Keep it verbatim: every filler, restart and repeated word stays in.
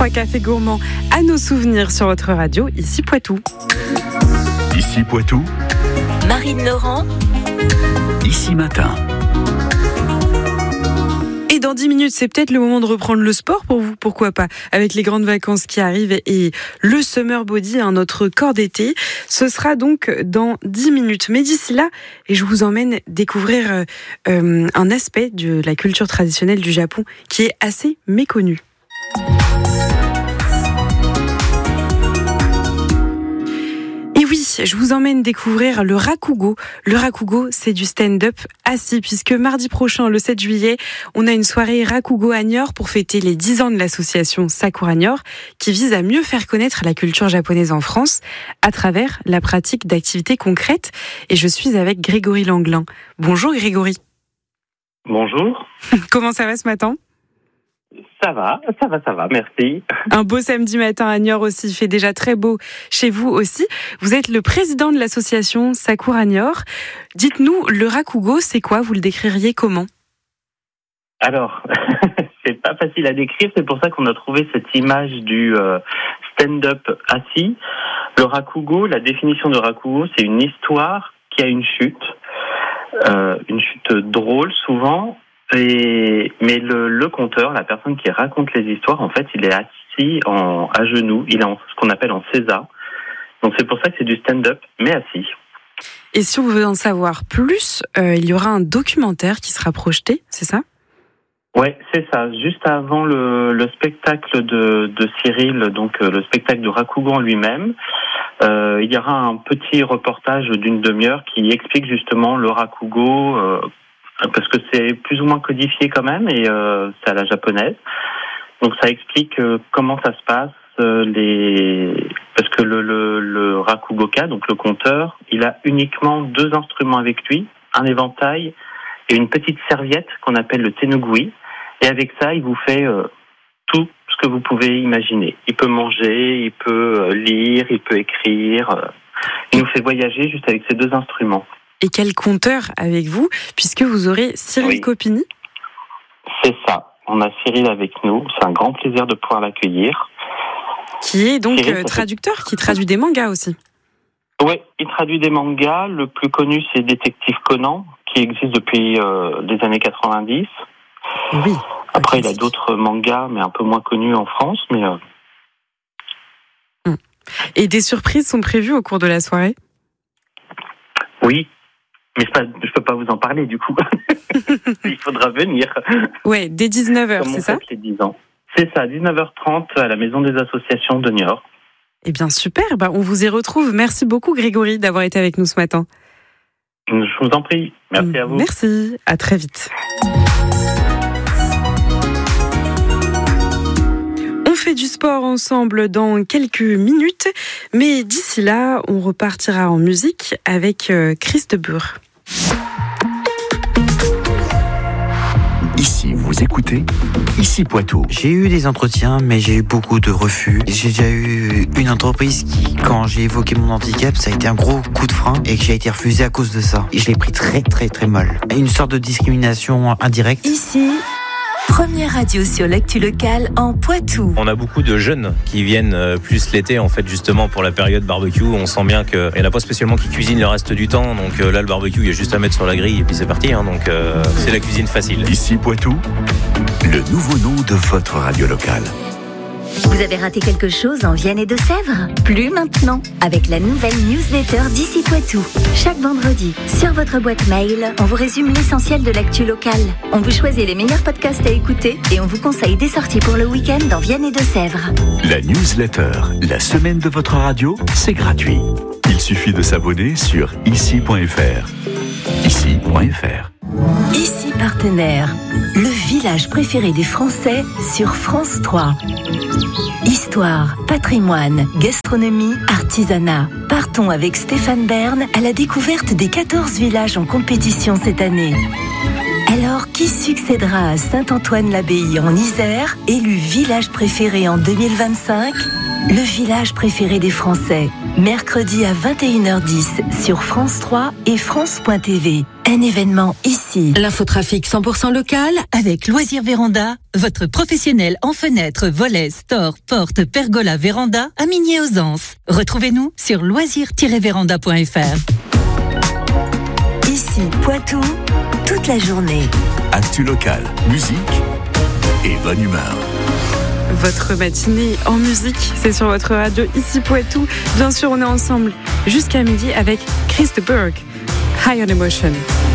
Trois cafés gourmands à nos souvenirs sur votre radio, ici Poitou. Ici Poitou. Marine Laurent. Ici Matin. Et dans dix minutes, c'est peut-être le moment de reprendre le sport pour vous, pourquoi pas, avec les grandes vacances qui arrivent et le Summer Body, hein, notre corps d'été. Ce sera donc dans dix minutes. Mais d'ici là, et je vous emmène découvrir euh, un aspect de la culture traditionnelle du Japon qui est assez méconnu. Et oui, je vous emmène découvrir le rakugo. Le rakugo, c'est du stand-up assis, puisque mardi prochain, le sept juillet, on a une soirée rakugo à Niort pour fêter les dix ans de l'association Sakura Niort, qui vise à mieux faire connaître la culture japonaise en France à travers la pratique d'activités concrètes. Et je suis avec Grégory Langlin. Bonjour Grégory. Bonjour. Comment ça va ce matin ? Ça va, ça va, ça va, merci. Un beau samedi matin à Niort aussi, il fait déjà très beau chez vous aussi. Vous êtes le président de l'association Sakura Niort. Dites-nous, le rakugo, c'est quoi ? Vous le décririez comment ? Alors, c'est pas facile à décrire, c'est pour ça qu'on a trouvé cette image du euh, stand-up assis. Le rakugo, la définition de rakugo, c'est une histoire qui a une chute, euh, une chute drôle souvent. Et, mais le, le conteur, la personne qui raconte les histoires, en fait, il est assis en, à genoux. Il est en ce qu'on appelle en seiza. Donc c'est pour ça que c'est du stand-up, mais assis. Et si on veut en savoir plus, euh, il y aura un documentaire qui sera projeté, c'est ça ? Ouais, c'est ça. Juste avant le, le spectacle de, de Cyril, donc euh, le spectacle de Rakugo en lui-même, euh, il y aura un petit reportage d'une demi-heure qui explique justement le Rakugo. Euh, parce que c'est plus ou moins codifié quand même, et euh, c'est à la japonaise. Donc ça explique euh, comment ça se passe, euh, les... parce que le, le, le rakugoka, donc le conteur, il a uniquement deux instruments avec lui, un éventail et une petite serviette qu'on appelle le tenugui, et avec ça, il vous fait euh, tout ce que vous pouvez imaginer. Il peut manger, il peut euh, lire, il peut écrire, euh, il nous fait voyager juste avec ces deux instruments. Et quel conteur avec vous, puisque vous aurez Cyril oui. Copini. C'est ça, on a Cyril avec nous, c'est un grand plaisir de pouvoir l'accueillir. Qui est donc Cyril, euh, traducteur, fait... qui traduit des mangas aussi. Oui, il traduit des mangas, le plus connu c'est Détective Conan, qui existe depuis euh, les années quatre-vingt-dix. Oui. Après il a d'autres mangas, mais un peu moins connus en France. Mais euh... hum. Et des surprises sont prévues au cours de la soirée ? Oui. Mais je ne peux pas vous en parler, du coup. Il faudra venir. Ouais, dès dix-neuf heures, c'est ça ? les dix ans. C'est ça, dix-neuf heures trente à la Maison des Associations de Niort. Eh bien, super. Bah, on vous y retrouve. Merci beaucoup, Grégory, d'avoir été avec nous ce matin. Je vous en prie. Merci à vous. Merci. À très vite. On fait du sport ensemble dans quelques minutes, mais d'ici là, on repartira en musique avec Chris de Burgh. Ici, vous écoutez Ici Poitou. J'ai eu des entretiens, mais j'ai eu beaucoup de refus. J'ai déjà eu une entreprise qui, quand j'ai évoqué mon handicap, ça a été un gros coup de frein et que j'ai été refusé à cause de ça. Et je l'ai pris très très très mal. Une sorte de discrimination indirecte. Ici, première radio sur l'actu locale en Poitou. On a beaucoup de jeunes qui viennent plus l'été, en fait, justement pour la période barbecue. On sent bien qu'il n'y en a pas spécialement qui cuisinent le reste du temps. Donc là, le barbecue, il y a juste à mettre sur la grille et puis c'est parti. Hein, donc euh, c'est la cuisine facile. Ici Poitou, le nouveau nom de votre radio locale. Vous avez raté quelque chose en Vienne et Deux-Sèvres ? Plus maintenant, avec la nouvelle newsletter d'Ici Poitou. Chaque vendredi, sur votre boîte mail, on vous résume l'essentiel de l'actu locale. On vous choisit les meilleurs podcasts à écouter et on vous conseille des sorties pour le week-end en Vienne et Deux-Sèvres. La newsletter, la semaine de votre radio, c'est gratuit. Il suffit de s'abonner sur ici point f r. ici point f r. Ici Partenaire, le village préféré des Français sur France trois. Histoire, patrimoine, gastronomie, artisanat. Partons avec Stéphane Bern à la découverte des quatorze villages en compétition cette année. Alors, qui Qui succédera à Saint-Antoine-l'Abbaye en Isère, élu village préféré en deux mille vingt-cinq? Le village préféré des Français, mercredi à vingt et une heures dix sur France trois et France point T V. Un événement ici. L'infotrafic cent pour cent local avec Loisirs Véranda, votre professionnel en fenêtres, volets, stores, portes, pergola, véranda à Migné-aux-Anses. Retrouvez-nous sur loisirs tiret véranda point f r. Ici, Poitou, toute la journée. Actu local, musique et bonne humeur. Votre matinée en musique, c'est sur votre radio ici Poitou. Bien sûr, on est ensemble jusqu'à midi avec Chris de Burgh, High on Emotion.